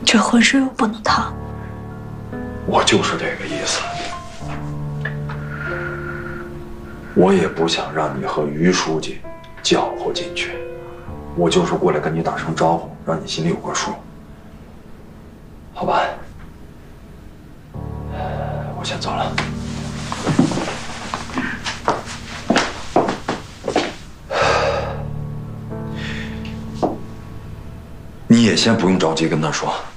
这浑水我不能趟。 我就是这个意思。我也不想让你和于书记搅和进去，我就是过来跟你打声招呼，让你心里有个数，好吧？我先走了。你也先不用着急跟他说。